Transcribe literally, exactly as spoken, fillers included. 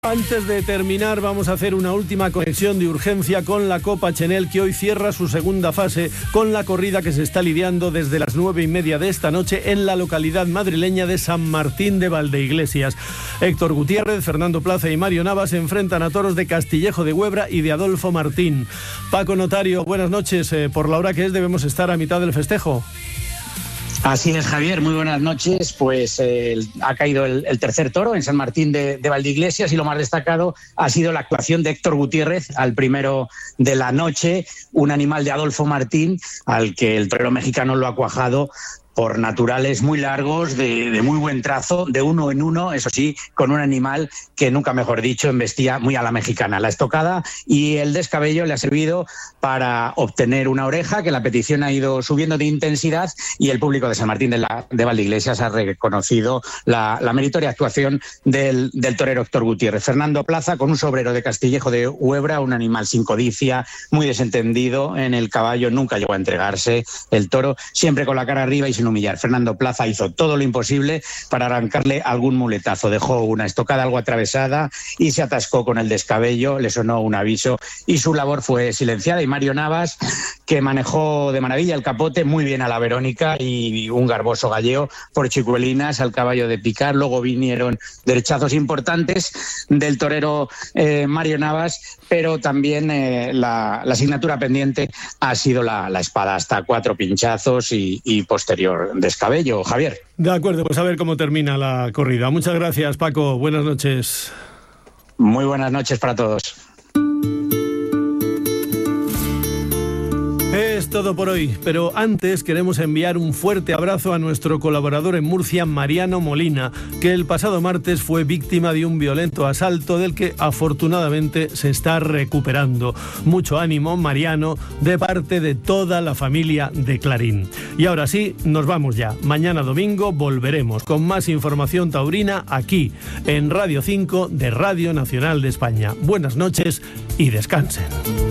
Antes de terminar, vamos a hacer una última conexión de urgencia con la Copa Chenel, que hoy cierra su segunda fase con la corrida que se está lidiando desde las nueve y media de esta noche en la localidad madrileña de San Martín de Valdeiglesias. Héctor Gutiérrez, Fernando Plaza y Mario Navas se enfrentan a toros de Castillejo de Huebra y de Adolfo Martín. Paco Notario, buenas noches. Eh, por la hora que es, debemos estar a mitad del festejo. Así es, Javier, muy buenas noches. Pues eh, ha caído el, el tercer toro en San Martín de, de Valdeiglesias y lo más destacado ha sido la actuación de Héctor Gutiérrez al primero de la noche, un animal de Adolfo Martín al que el torero mexicano lo ha cuajado por naturales muy largos, de, de muy buen trazo, de uno en uno, eso sí, con un animal que nunca mejor dicho embestía muy a la mexicana. La estocada y el descabello le ha servido para obtener una oreja, que la petición ha ido subiendo de intensidad y el público de San Martín de, la, de Valdeiglesias ha reconocido la, la meritoria actuación del, del torero Héctor Gutiérrez. Fernando Plaza, con un sobrero de Castillejo de Huebra, un animal sin codicia, muy desentendido en el caballo, nunca llegó a entregarse. El toro siempre con la cara arriba y sin humillar. Fernando Plaza hizo todo lo imposible para arrancarle algún muletazo. Dejó una estocada algo atravesada y se atascó con el descabello, le sonó un aviso y su labor fue silenciada. Y Mario Navas, que manejó de maravilla el capote, muy bien a la Verónica y un garboso galleo por chicuelinas al caballo de picar. Luego vinieron derechazos importantes del torero eh, Mario Navas, pero también eh, la, la asignatura pendiente ha sido la, la espada, hasta cuatro pinchazos y, y posterior descabello. Javier. De acuerdo, pues a ver cómo termina la corrida. Muchas gracias, Paco. Buenas noches. Muy buenas noches para todos. Es todo por hoy, pero antes queremos enviar un fuerte abrazo a nuestro colaborador en Murcia, Mariano Molina, que el pasado martes fue víctima de un violento asalto del que afortunadamente se está recuperando. Mucho ánimo, Mariano, de parte de toda la familia de Clarín. Y ahora sí, nos vamos ya. Mañana domingo volveremos con más información taurina aquí, en Radio cinco de Radio Nacional de España. Buenas noches y descansen.